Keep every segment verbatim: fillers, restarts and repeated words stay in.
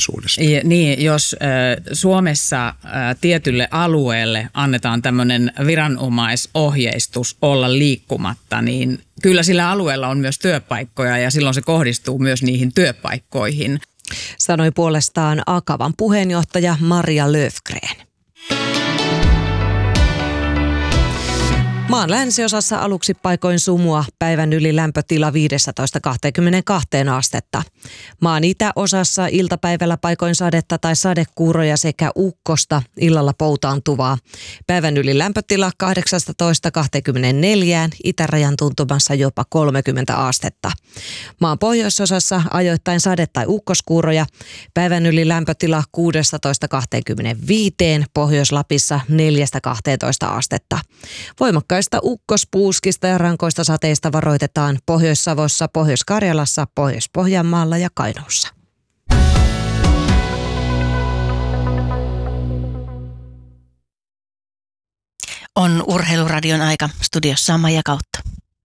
turvallisuudesta. Ja, niin, jos äh, Suomessa äh, tietylle alueelle annetaan tämmöinen viranomaisohjeistus olla liikkumatta, niin kyllä sillä alueella on myös työpaikkoja ja silloin se kohdistuu myös niihin työpaikkoihin. Sanoi puolestaan Akavan puheenjohtaja Maria Löfgren. Maan länsiosassa aluksi paikoin sumua, päivän yli lämpötila viisitoista kaksikymmentäkaksi astetta. Maan itäosassa iltapäivällä paikoin sadetta tai sadekuuroja sekä ukkosta, illalla poutaantuvaa. Päivän yli lämpötila kahdeksantoista kaksikymmentäneljä, itärajan tuntumassa jopa kolmekymmentä astetta. Maan pohjoisosassa ajoittain sade- tai ukkoskuuroja, päivän yli lämpötila kuusitoista kaksikymmentäviisi, Pohjois-Lapissa neljästä kahteentoista astetta. Voimakkaasti ukkospuuskista ja rankoista sateista varoitetaan Pohjois-Savossa, Pohjois-Karjalassa, Pohjois-Pohjanmaalla ja Kainuussa. On Urheiluradion aika. Studiossa Maija Kautto.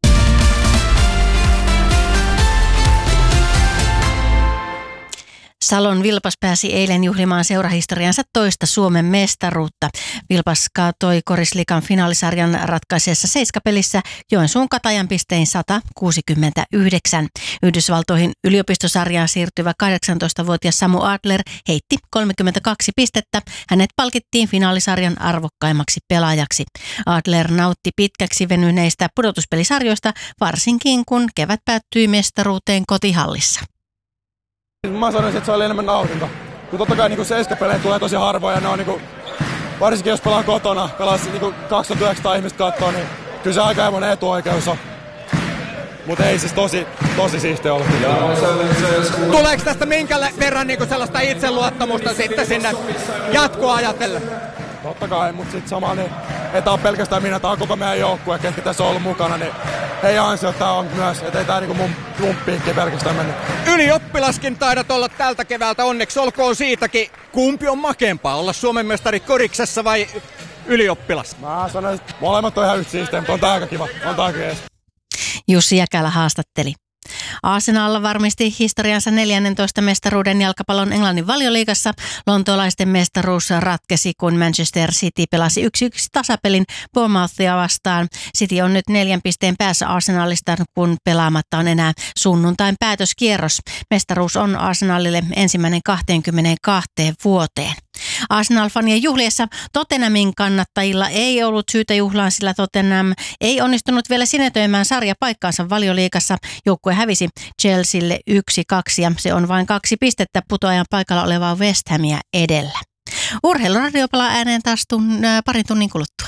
Salon Vilpas pääsi eilen juhlimaan seurahistoriansa toista Suomen mestaruutta. Vilpas kaatoi Korisliigan finaalisarjan ratkaisessa seiskapelissä Joensuun Katajan pistein sata kuusikymmentäyhdeksän. Yhdysvaltoihin yliopistosarjaan siirtyvä kahdeksantoistavuotias Samu Adler heitti kolmekymmentäkaksi pistettä. Hänet palkittiin finaalisarjan arvokkaimmaksi pelaajaksi. Adler nautti pitkäksi venyneistä pudotuspelisarjoista, varsinkin kun kevät päättyi mestaruuteen kotihallissa. Mä sanoisin, että se oli enemmän nautinto. Kun totta kai niin seiskapelejä tulee tosi harvoin ja ne on niin kuin, varsinkin jos pelaan kotona, pelaa niin kaksituhattayhdeksänsataa ihmistä kattoo, niin kyllä se aika monen etuoikeus on. Mutta ei siis tosi, tosi siistiä ollut. Tuleeko tästä minkä verran niin sellaista itseluottamusta sitten sinne jatkoa ajatellen? Totta kai, mutta sitten sama, niin ei tää ole pelkästään minä, tää on koko meidän joukkue, ketkä tässä on ollut mukana, niin heidän ansiot tää on myös, että ei tää niinku mun klumppiinkin pelkästään mennyt. Ylioppilaskin taidat olla tältä keväältä, onneksi olkoon siitäkin. Kumpi on makeampaa, olla Suomen mestari koriksessa vai ylioppilas? Mä sanoin, että molemmat on ihan yksi siistiä, mutta on tää aika kiva, on tää aika jees. Jussi Jäkälä haastatteli. Arsenal varmisti historiansa neljännentoista mestaruuden jalkapallon Englannin Valioliigassa. Lontoolaisten mestaruus ratkesi, kun Manchester City pelasi yksi yksi tasapelin Bournemouthia vastaan. City on nyt neljän pisteen päässä Arsenalista, kun pelaamatta on enää sunnuntain päätöskierros. Mestaruus on Arsenalille ensimmäinen kaksikymmentäkaksi vuoteen. Arsenal-fanien juhliessa Tottenhamin kannattajilla ei ollut syytä juhlaan, sillä Tottenham ei onnistunut vielä sinetöimään sarjapaikkaansa Valioliigassa. Joukkue hävisi Chelsealle yksi kaksi ja se on vain kaksi pistettä putoajan paikalla olevaa West Hamia edellä. Urheiluradio palaa ääneen taas tun, äh, parin tunnin kuluttua.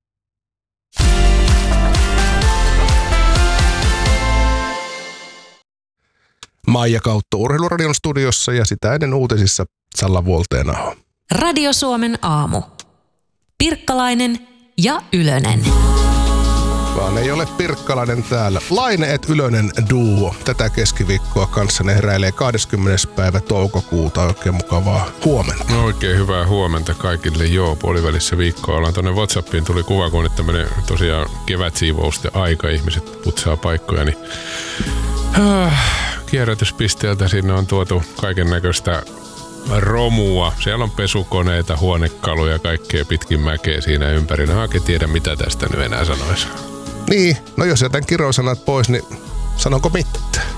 Maija Kautto Urheiluradion studiossa ja sitä ennen uutisissa Salla Vuolteenaho. Radio Suomen aamu. Pirkkalainen ja Ylönen. Vaan ei ole Pirkkalainen täällä. Laine et Ylönen duo. Tätä keskiviikkoa kanssanne heräilee kahdeskymmenes päivä toukokuuta. Oikein mukavaa huomenta. No oikein hyvää huomenta kaikille. Joo, puolivälissä viikkoa ollaan. Tuonne WhatsAppiin tuli kuva, kun nyt tämmönen tosiaan kevätsiivousten aika. Ihmiset putsaa paikkoja, niin äh, kierrätyspisteeltä sinne on tuotu kaiken näköistä romua. Siellä on pesukoneita, huonekaluja, kaikkea pitkin mäkeä siinä ympärillä. Mä oikein tiedä, mitä tästä nyt enää sanoisi. Niin, no jos jätän kirosanat pois, niin sanonko mitään?